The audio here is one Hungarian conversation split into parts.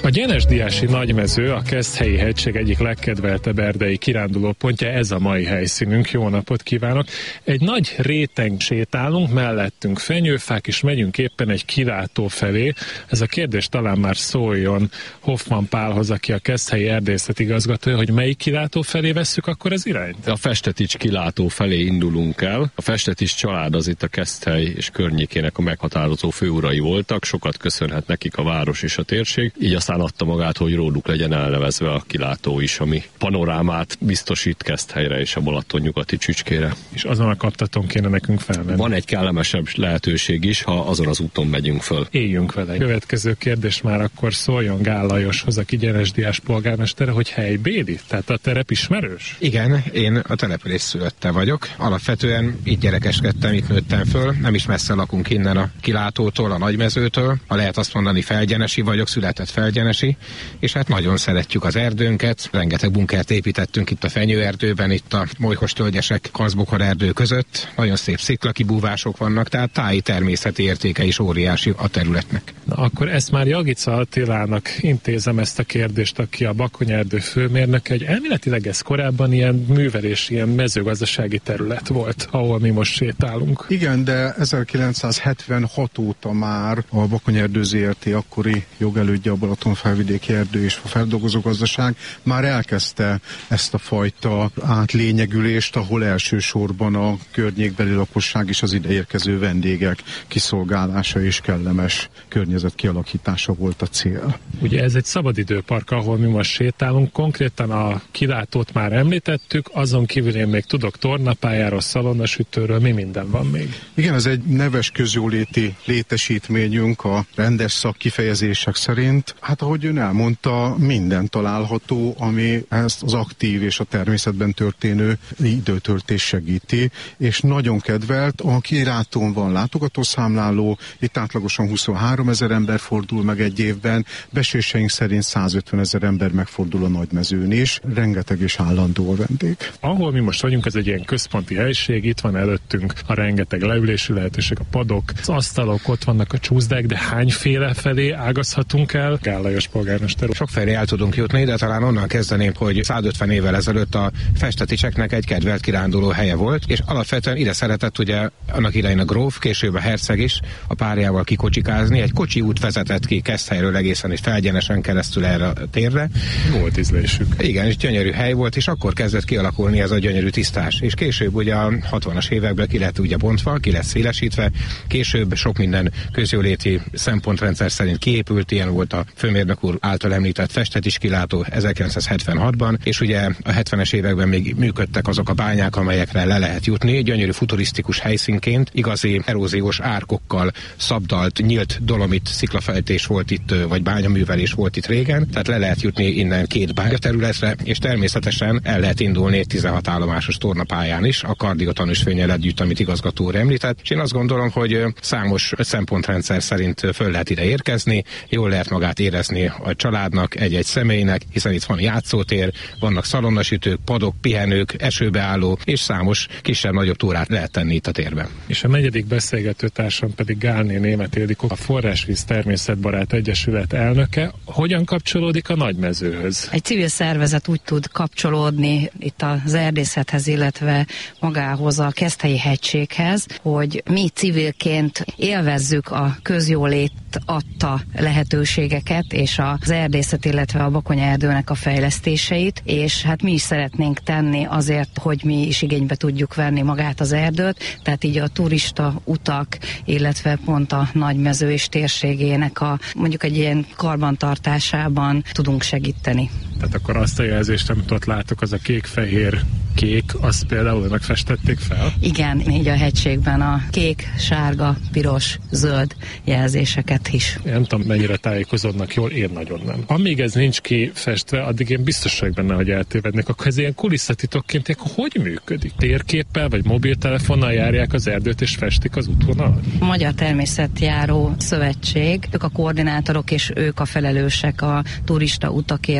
Gyenesdiási Nagymező, a Keszthelyi hegység egyik legkedveltebb erdei kirándulópontja, ez a mai helyszínünk. Jó napot kívánok! Egy nagy réteg sétálunk, mellettünk fenyőfák, és megyünk éppen egy kilátó felé. Ez a kérdés talán már szóljon Hoffman Pálhoz, aki a Keszthelyi erdészet igazgatója, hogy melyik kilátó felé vesszük akkor az irányt? A Festetics kilátó felé indulunk el. A Festetics család az itt a Keszthely és környékének a meghatározó főurai voltak, sokat köszönhet nekik a város és a térség, így aztán adta magát, hogy róluk legyen elnevezve a kilátó is, ami panorámát biztosít Keszthelyre és a Balaton nyugati csücskére. És azon a kaptaton kéne nekünk felmenni. Van egy kellemesebb lehetőség is, ha azon az úton megyünk föl. Éljünk vele. Következő kérdés már akkor szóljon Gál Lajoshoz, aki Gyenesdiás polgármestere, hogy helybéli? Tehát a terep ismerős? Igen, én a település szülötte vagyok. Alapvetően itt gyerekeskedtem, itt nőttem föl. Nem is messze lakunk innen a kilátótól, a Nagymezőtől. Ha lehet azt mondani, felgyenesi vagyok, született felgyenesi, és hát nagyon szeretjük az erdőnket. Rengeteg bunkert építettünk itt a fenyőerdőben, itt a molykos tölgyesek, karszbokor erdő között. Nagyon szép sziklakibúvások vannak, tehát táji természeti értéke is óriási a területnek. Na akkor ezt már Jagica Attilának intézem ezt a kérdést, aki a Bakonyerdő főmérnöke, hogy elméletileg ez korábban ilyen művelés, ilyen mezőgazdasági terület volt, ahol mi most sétálunk. Igen, de 1976 óta már a Bakonyerdő Zrt. Akkori jogelődje, a Balatonfelvidéki Erdő és a Feldolgozógazdaság már elkezdte ezt a fajta átlényegülést, ahol elsősorban a környékbeli lakosság és az ideérkező vendégek kiszolgálása és kellemes környezet kialakítása volt a cél. Ugye ez egy szabadidőpark, ahol mi most sétálunk, konkrétan a kilátót már említettük, azon kívül én még tudok tornapályáról, szalonnasütőről, mi minden van még? Igen, ez egy neves közjóléti létesítményünk a rendes szakkifejezések szerint. Hát ahogy ön elmondta, minden található, ami ezt az aktív és a természetben történő időtöltés segíti, és nagyon kedvelt, a kilátón van látogatószámláló, itt átlagosan 23 000 ember fordul meg egy évben, beséseink szerint 150 000 ember megfordul a Nagymezőn is, rengeteg és állandó a vendég. Ahol mi most vagyunk, ez egy ilyen központi helység, itt van előttünk a rengeteg leülési lehetőség, a padok, az asztalok, ott vannak a csúszdák, de hányféle felé ágazhatunk el? Gál Lajos polgármester. Sokfelé el tudunk jutni, de talán onnan kezdeném, hogy 150 évvel ezelőtt a Festeticseknek egy kedvelt kiránduló helye volt, és alapvetően ide szeretett ugye annak idején a gróf, később a herceg is a párjával kikocsikázni. Egy kocsi út vezetett ki Keszthelyről egészen és felgyenesen keresztül erre a térre. Volt ízlésük. Igen, és gyönyörű hely volt, és akkor kezdett kialakulni ez a gyönyörű tisztás. És később ugye a 60-as években ki lett ugye bontva, ki lett szélesítve, később sok minden közjóléti szempontrendszer szerint kiépült, ilyen volt a főmérnök úr által említett Festetics kilátó 1976-ban, és ugye a 70-es években még működtek azok a bányák, amelyekre le lehet jutni, gyönyörű futurisztikus helyszínként, igazi eróziós árkokkal szabdalt, nyílt dolomit sziklafejtés volt itt, vagy bányaművelés volt itt régen, tehát le lehet jutni innen két bányaterületre, és természetesen el lehet indulni egy 16 állomásos tornapályán is, a Kardioton ösvényel együtt, amit igazgató úr említett, és én azt gondolom, hogy számos szempontrendszer szerint föl lehet ide érkezni, jól lehet magát érezni a családnak, egy-egy személynek, hiszen itt van játszótér, vannak szalonnasütők, padok, pihenők, esőbeálló, és számos kisebb-nagyobb túrát lehet tenni itt a térben. És a negyedik beszélgetőtársam pedig Gálné Németh Ildikó, a Forrásvíz Természetbarát Egyesület elnöke. Hogyan kapcsolódik a Nagymezőhöz? Egy civil szervezet úgy tud kapcsolódni itt az erdészethez, illetve magához a Keszthelyi hegységhez, hogy mi civilként élvezzük a közjólét adta lehetőségeket és az erdészet, illetve a Bakonyerdőnek a fejlesztéseit, és hát mi is szeretnénk tenni azért, hogy mi is igénybe tudjuk venni magát az erdőt, tehát így a turista utak, illetve pont a Nagymező és térségének a mondjuk egy ilyen karbantartásában tudunk segíteni. Tehát akkor azt a jelzést, amit ott látok, az a kék-fehér kék, azt például megfestették fel? Igen, így a hegységben a kék, sárga, piros, zöld jelzéseket is. Én nem tudom, mennyire tájékozódnak jól, én nagyon nem. Amíg ez nincs kifestve, addig én biztos vagyok benne, hogy eltévednek. Akkor ez ilyen kulisszatitokként hogy működik? Térképpel vagy mobiltelefonnal járják az erdőt és festik az útvonalat? A Magyar Természetjáró Szövetség, ők a koordinátorok és ők a felelősek a turista utakért, az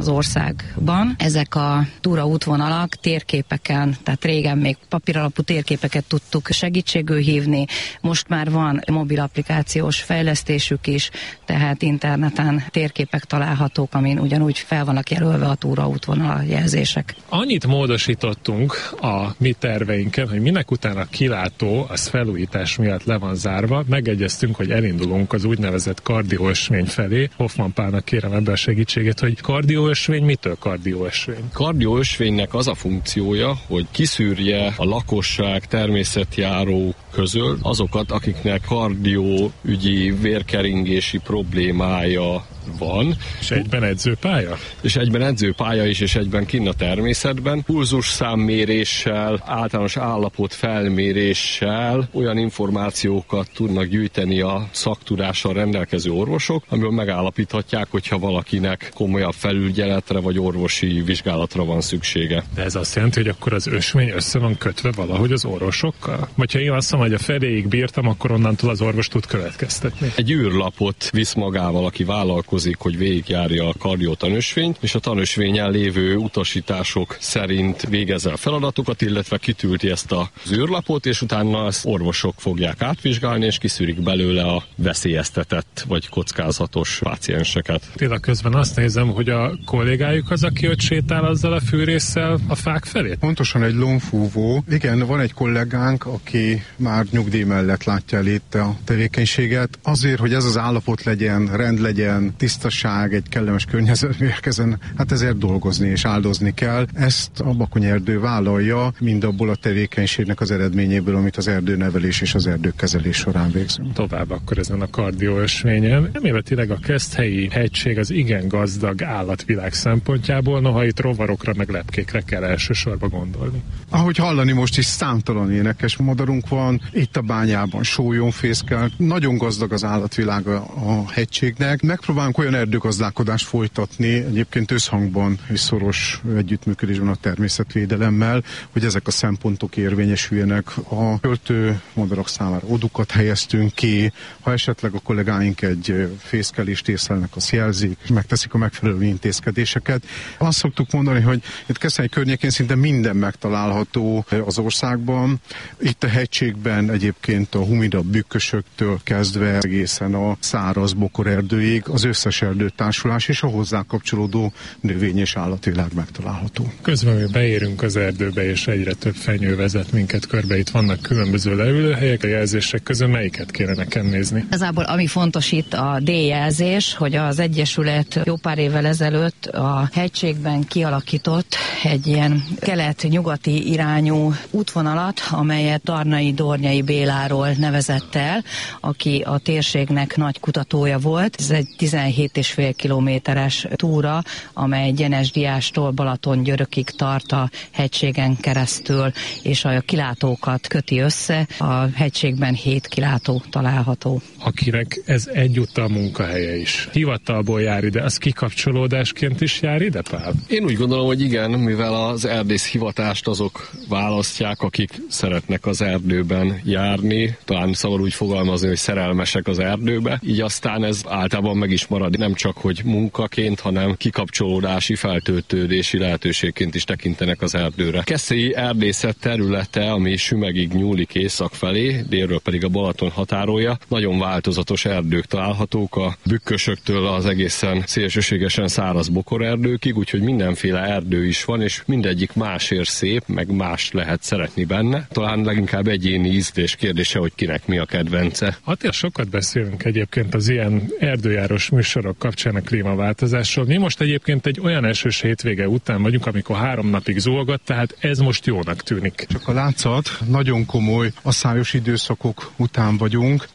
az országban. Ezek a túraútvonalak térképeken, tehát régen még papíralapú térképeket tudtuk segítségül hívni, most már van mobil applikációs fejlesztésük is, tehát interneten térképek találhatók, amin ugyanúgy fel vannak jelölve a túraútvonal jelzések. Annyit módosítottunk a mi terveinken, hogy minek után a kilátó az felújítás miatt le van zárva, megegyeztünk, hogy elindulunk az úgynevezett kardióösvény felé. Hoffman Pálnak kérem ebben a segítségét, hogy kardióösvény, mitől kardióösvény? Kardióösvénynek az a funkciója, hogy kiszűrje a lakosság természetjáró közül azokat, akiknek kardióügyi vérkeringési problémája van. És egyben edzőpálya? És egyben edzőpálya is, és egyben kinn a természetben. Pulzusszámméréssel, általános állapot felméréssel olyan információkat tudnak gyűjteni a szaktudással rendelkező orvosok, amiből megállapíthatják, hogyha valakinek komolyabb felügyeletre vagy orvosi vizsgálatra van szüksége. De ez azt jelenti, hogy akkor az ösvény össze van kötve valahogy az orvosokkal? Vagy ha én azt mondom, hogy a feléig bírtam, akkor onnantól az orvos tud következtetni? Egy űrlapot visz magával, aki vállalkozik, hogy végigjárja a kardiótanösvényt, és a tanösvényen lévő utasítások szerint végezze a feladatokat, illetve kitülti ezt az űrlapot, és utána ezt orvosok fogják átvizsgálni, és kiszűrik belőle a veszélyeztetett vagy kockázatos pácienseket. Tényleg közben azt nézem, hogy a kollégájuk az, aki ott sétál azzal a fűrésszel a fák felé? Pontosan egy lombfúvó. Igen, van egy kollégánk, aki már nyugdíj mellett látja el itt a tevékenységet. Azért, hogy ez az állapot legyen, rend legyen, tisztaság, egy kellemes környezetben érkezzen, hát ezért dolgozni és áldozni kell. Ezt a Bakony erdő vállalja, mind abból a tevékenységnek az eredményéből, amit az erdőnevelés és az erdőkezelés során végzünk. Tovább akkor ezen a kardióösvényen. Elméletileg a Keszthelyi hegység az igen gazdag állatvilág szempontjából, noha itt rovarokra meg lepkékre kell elsősorban gondolni. Ahogy hallani, most is számtalan énekes madarunk van, itt a bányában sólyomfészkel, nagyon gazdag az állatvilág a hegységnek. Megpróbálunk olyan erdőgazdálkodást folytatni, egyébként összhangban és szoros együttműködésben a természetvédelemmel, hogy ezek a szempontok érvényesüljenek. A költő madarak számára odukat helyeztünk ki, ha esetleg a kollégáink egy fészkelést észlelnek, azt jelzik, és megteszik a megfelelő intézkedéseket. Azt szoktuk mondani, hogy itt Keszthely környékén szinte minden megtalálható az országban. Itt a hegységben egyébként a humidabb bükkösöktől kezdve egészen a száraz bokorerdőig az összes erdőtársulás és a hozzá kapcsolódó növény- és állatvilág megtalálható. Közben mi beérünk az erdőbe, és egyre több fenyő vezet minket körbe. Itt vannak különböző leülőhelyek, a jelzések közül melyiket kéne nekem nézni? Igazából ami fontos itt a D-jelzés, hogy az Egyesület jó pár évvel ezelőtt a hegységben kialakított egy ilyen kelet-nyugati irányú útvonalat, amelyet Darnai Dornyai Béláról nevezett el, aki a térségnek nagy kutatója volt. Ez egy 17,5 kilométeres túra, amely Gyenesdiástól Balatongyörökig tart a hegységen keresztül, és a kilátókat köti össze. A hegységben 7 kilátó található. Akinek ez egyúttal munkahelye is. Hivatalból jár ide, az kikapcsolódásként is jár ide, Pál? Én úgy gondolom, hogy igen, mivel az erdész hivatást azok választják, akik szeretnek az erdőben járni, talán szabad úgy fogalmazni, hogy szerelmesek az erdőbe, így aztán ez általában meg is marad, nem csak hogy munkaként, hanem kikapcsolódási, feltöltődési lehetőségként is tekintenek az erdőre. Keszthelyi erdészet területe, ami Sümegig nyúlik észak felé, délről pedig a Balaton határolja, nagyon változatos erdők találhatók, a bükkösöktől az egészen szélsőségesen száraz bokorerdőkig, úgyhogy mindenféle erdő is van, és mindegyik másért szép, meg más lehet szeretni benne. Talán leginkább egyéni ízlés kérdése, hogy kinek mi a kedvence. Hát sokat beszélünk egyébként az ilyen erdőjárós műsorok kapcsán a klímaváltozásról. Mi most egyébként egy olyan esős hétvége után vagyunk, amikor 3 napig zúgott, tehát ez most jónak tűnik. Csak a látszat, nagyon komoly asszályos időszakok után vagyunk.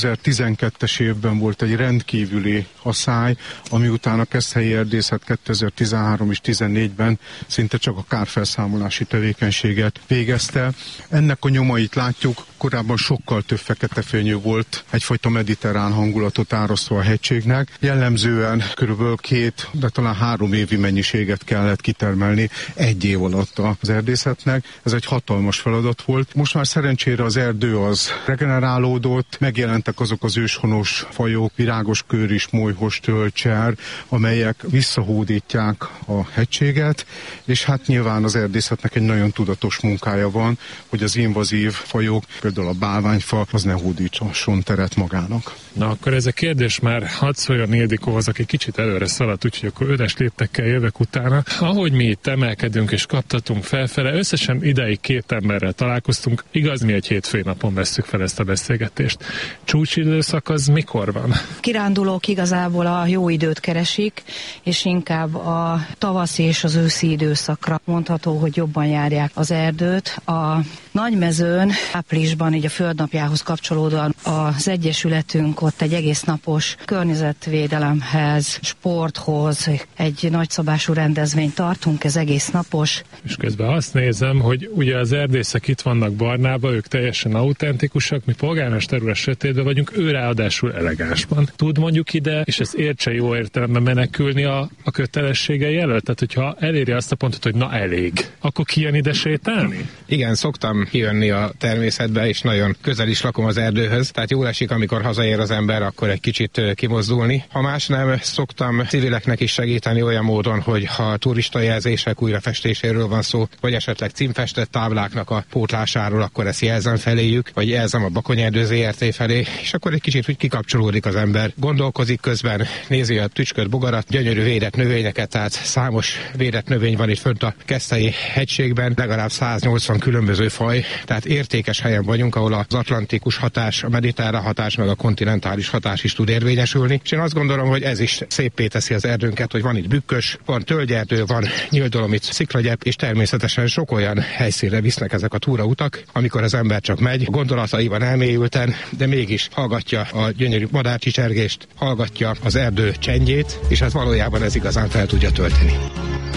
2012-es évben volt egy rendkívüli asszály, ami után a keszthelyi erdészet 2013 és 2014-ben szinte csak a kárfelszámolási tevékenységet végezte. Ennek a nyomait látjuk, korábban sokkal több feketefenyő volt, egyfajta mediterrán hangulatot árasztva a hegységnek. jellemzően körülbelül 2, de talán 3 évi mennyiséget kellett kitermelni egy év alatt az erdészetnek. Ez egy hatalmas feladat volt. Most már szerencsére az erdő az regenerálódott, megjelentek azok az őshonos fajok, virágos kőris, molyhos, tölcser, amelyek visszahódítják a hegységet, és hát nyilván az erdészetnek egy nagyon tudatos munkája van, hogy az invazív fajok, például a bálványfa, az ne hódítson teret magának. Na akkor ez a kérdés már hadd szóljon Ildikóhoz, aki kicsit előre szaladt, úgyhogy akkor ödes léptekkel jövök utána. Ahogy mi itt emelkedünk és kaptatunk felfele, összesen ideig 2 emberrel találkoztunk, igaz, mi egy hétfői napon vesszük fel ezt a beszélgetést. Csúcsidőszak az mikor van? Kirándulók igazából a jó időt keresik, és inkább a tavaszi és az őszi időszakra mondható, hogy jobban járják az erdőt. A Nagymezőn áprilisban, így a földnapjához kapcsolódóan az egyesületünk ott egy egész napos környezetvédelemhez, sporthoz egy nagyszabású rendezvényt tartunk, ez egész napos. És közben azt nézem, hogy ugye az erdészek itt vannak barnába, ők teljesen autentikusak, mi polgármester úr a sötétben vagyunk, ő ráadásul elegánsban. Tud mondjuk ide, és ezt értse jó értelemben menekülni a kötelességei előtt? Tehát, hogyha eléri azt a pontot, hogy na elég, akkor kijön ide sétálni? Igen, szoktam kijönni a természetbe, és nagyon közel is lakom az erdőhöz, tehát jól esik, amikor hazaér az ember, akkor egy kicsit kimozdulni. Ha más nem, szoktam civileknek is segíteni olyan módon, hogy ha turista jelzések újrafestéséről van szó, vagy esetleg címfestett tábláknak a pótlásáról, akkor ezt jelzem feléjük, vagy jelzem a Bakonyerdő ZRT felé, és akkor egy kicsit úgy kikapcsolódik az ember. Gondolkozik közben, nézi a tücsköt, bogarat, gyönyörű védett növényeket, tehát számos védett növény van itt fönt a Keszthelyi hegységben, legalább 180 különböző faj, tehát értékes helyen vagyunk, ahol az atlantikus hatás, a mediterrán hatás, meg a kontinentális hatás is tud érvényesülni. És én azt gondolom, hogy ez is széppé teszi az erdőnket, hogy van itt bükkös, van tölgyerdő, van nyíldolomit, sziklagyep, és természetesen sok olyan helyszínre visznek ezek a túrautak, amikor az ember csak megy, gondolataiban elmélyülten, de mégis hallgatja a gyönyörű madárcsicsergést, hallgatja az erdő csendjét, és hát valójában ez igazán fel tudja tölteni.